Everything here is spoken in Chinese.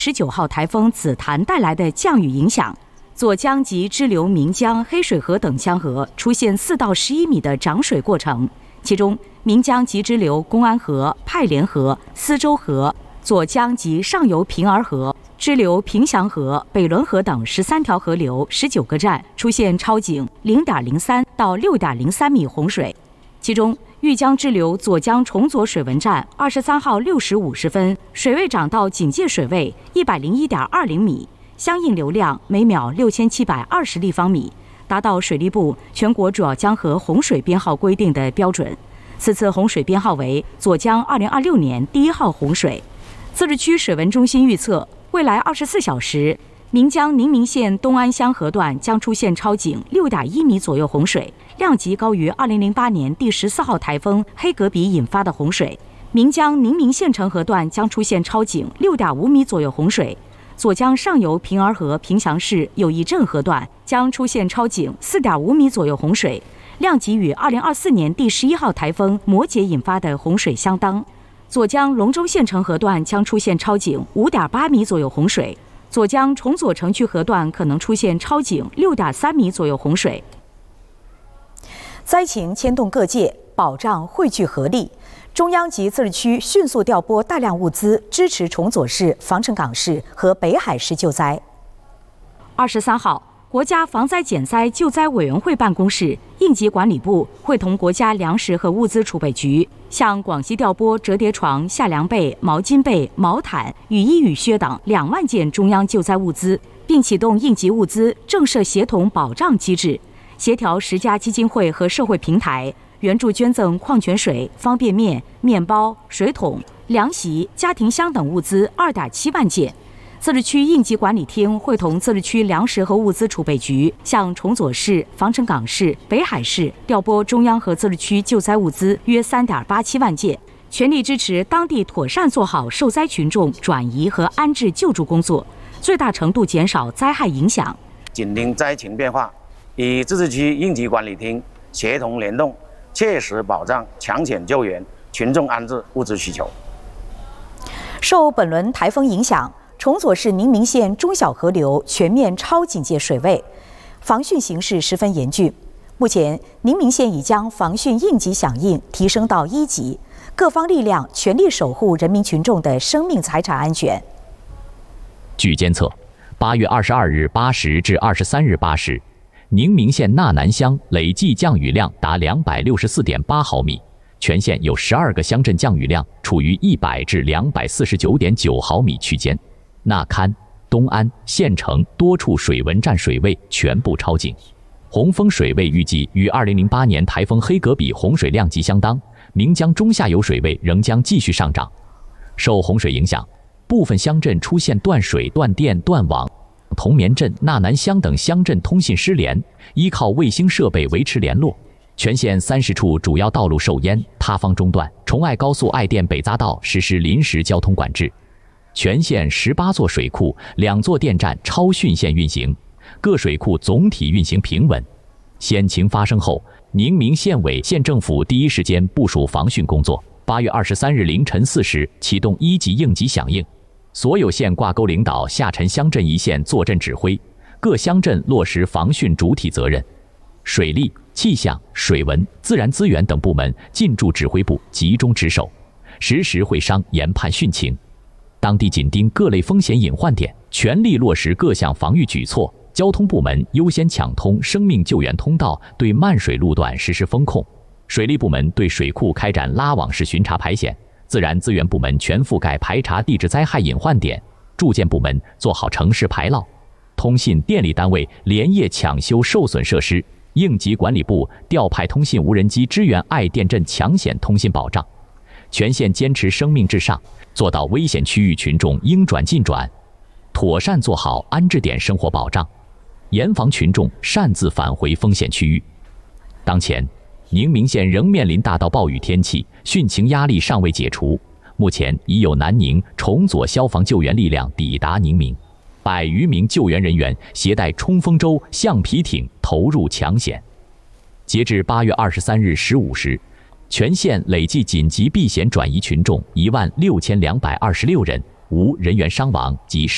19号台风紫檀带来的降雨影响，左江及支流岷江、黑水河等江河出现4到11米的涨水过程，其中岷江及支流公安河、派连河、思州河、左江及上游平儿河、支流平祥河、北仑河等13条河流19个站出现超警0.03到6.03米洪水，其中玉江支流左江崇左水文站23号6时50分水位涨到警戒水位101.20米，相应流量每秒6720立方米，达到水利部全国主要江河洪水编号规定的标准。此次洪水编号为左江2026年第1号洪水。自治区水文中心预测，未来24小时，岷江宁明县东安乡河段将出现超警6.1米左右洪水，量级高于2008年第14号台风黑格比引发的洪水。岷江宁明县城河段将出现超警6.5米左右洪水。左江上游平儿河平祥市有一镇河段将出现超警4.5米左右洪水，量级与2024年第11号台风摩羯引发的洪水相当。左江龙州县城河段将出现超警5.8米左右洪水，左江崇左城区河段可能出现超警6.3米左右洪水。 灾情牵动各界，保障汇聚合力。中央及自治区迅速调拨大量物资，支持崇左市、防城港市和北海市救灾。 23号，国家防灾减灾救灾委员会办公室、应急管理部会同国家粮食和物资储备局，向广西调拨折叠床、夏凉被、毛巾被、毛毯、雨衣雨靴等2万件中央救灾物资，并启动应急物资政策协同保障机制，协调10家基金会和社会平台援助捐赠矿泉水、方便面、面包、水桶、凉席、家庭箱等物资2.7万件。自治区应急管理厅会同自治区粮食和物资储备局，向崇左市、防城港市、北海市调拨中央和自治区救灾物资约3.87万件，全力支持当地妥善做好受灾群众转移和安置救助工作，最大程度减少灾害影响。 紧盯灾情变化，与自治区应急管理厅协同联动，切实保障抢险救援、群众安置物资需求。 受本轮台风影响，崇左市宁明县中小河流全面超警戒水位，防汛形势十分严峻。目前，宁明县已将防汛应急响应提升到1级，各方力量全力守护人民群众的生命财产安全。 据监测，8月22日8时至23日8时，宁明县纳南乡累计降雨量达264.8毫米，全县有12个乡镇降雨量处于100至249.9毫米区间。纳勘、东安、县城多处水文站水位全部超警，洪峰水位预计与2008年台风黑格比洪水量级相当，岷江中下游水位仍将继续上涨。受洪水影响，部分乡镇出现断水、断电、断网，同棉镇、纳南乡等乡镇通信失联，依靠卫星设备维持联络。全县30处主要道路受淹，塌方中断，崇爱高速爱电北匝道实施临时交通管制。全县18座水库、2座电站超汛线运行，各水库总体运行平稳。险情发生后，宁明县委县政府第一时间部署防汛工作。8月23日凌晨4时启动1级应急响应，所有县挂钩领导下沉乡镇一线坐镇指挥，各乡镇落实防汛主体责任。水利、气象、水文、自然资源等部门进驻指挥部集中值守，实时会商研判汛情。当地紧盯各类风险隐患点，全力落实各项防御举措。交通部门优先抢通生命救援通道，对漫水路段实施封控；水利部门对水库开展拉网式巡查排险；自然资源部门全覆盖排查地质灾害隐患点；住建部门做好城市排涝；通信电力单位连夜抢修受损设施；应急管理部调派通信无人机支援爱电镇抢险通信保障。全县坚持生命至上，做到危险区域群众应转尽转，妥善做好安置点生活保障，严防群众擅自返回风险区域。当前，宁明县仍面临大到暴雨天气，汛情压力尚未解除。目前已有南宁、崇左消防救援力量抵达宁明，100余名救援人员携带冲锋舟、橡皮艇投入抢险。截至8月23日15时，全县累计紧急避险转移群众16226人，无人员伤亡及